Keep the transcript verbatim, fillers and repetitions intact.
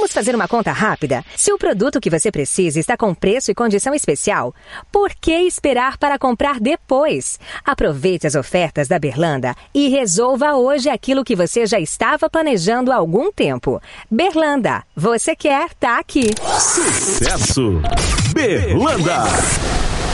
Vamos fazer uma conta rápida? Se o produto que você precisa está com preço e condição especial, por que esperar para comprar depois? Aproveite as ofertas da Berlanda e resolva hoje aquilo que você já estava planejando há algum tempo. Berlanda, você quer, tá aqui. Sucesso! Berlanda!